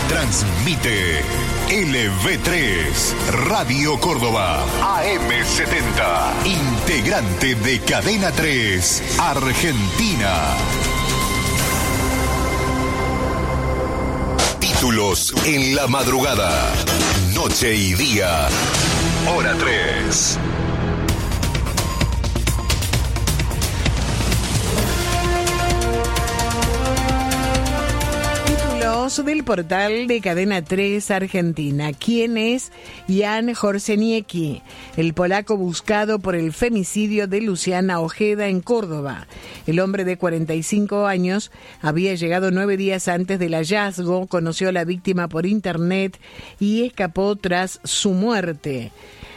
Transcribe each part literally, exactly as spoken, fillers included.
Transmite L V tres, Radio Córdoba, A M setenta, integrante de Cadena tres, Argentina. Títulos en la madrugada, noche y día, hora tres. Del portal de Cadena tres Argentina. ¿Quién es Jan Horzeniecki? El polaco buscado por el femicidio de Luciana Ojeda en Córdoba. El hombre de cuarenta y cinco años había llegado nueve días antes del hallazgo, conoció a la víctima por internet y escapó tras su muerte.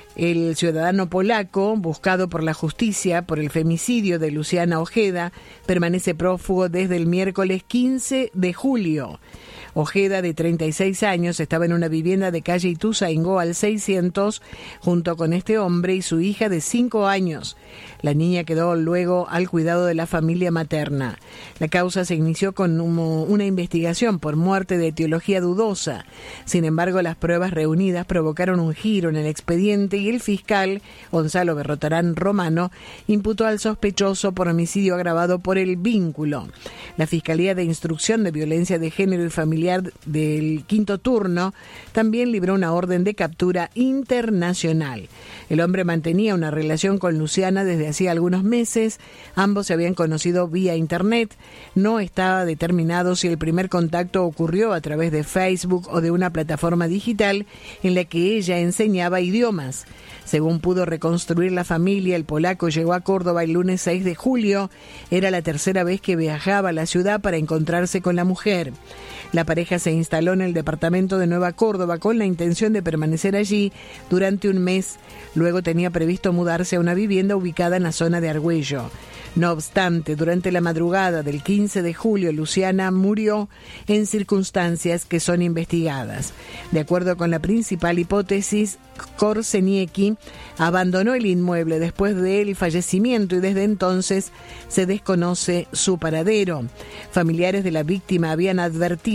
El ciudadano polaco, buscado por la justicia por el femicidio de Luciana Ojeda, permanece prófugo desde el miércoles quince de julio. Ojeda, de treinta y seis años, estaba en una vivienda de calle Ituzaingó al seiscientos junto con este hombre y su hija de cinco años. La niña quedó luego al cuidado de la familia materna. La causa se inició con una investigación por muerte de etiología dudosa. Sin embargo, las pruebas reunidas provocaron un giro en el expediente y el fiscal, Gonzalo Berrotarán Romano, imputó al sospechoso por homicidio agravado por el vínculo. La Fiscalía de Instrucción de Violencia de Género y Familiar del quinto turno también libró una orden de captura internacional. El hombre mantenía una relación con Luciana desde hacía algunos meses. Ambos se habían conocido vía internet. No estaba determinado si el primer contacto ocurrió a través de Facebook o de una plataforma digital en la que ella enseñaba idiomas. Según pudo reconstruir la familia, el polaco llegó a Córdoba el lunes seis de julio. Era la tercera vez que viajaba a la ciudad para encontrarse con la mujer. La pareja se instaló en el departamento de Nueva Córdoba con la intención de permanecer allí durante un mes. Luego tenía previsto mudarse a una vivienda ubicada en la zona de Argüello. No obstante, durante la madrugada del quince de julio, Luciana murió en circunstancias que son investigadas. De acuerdo con la principal hipótesis, Horzeniecki abandonó el inmueble después del fallecimiento y desde entonces se desconoce su paradero. Familiares de la víctima habían advertido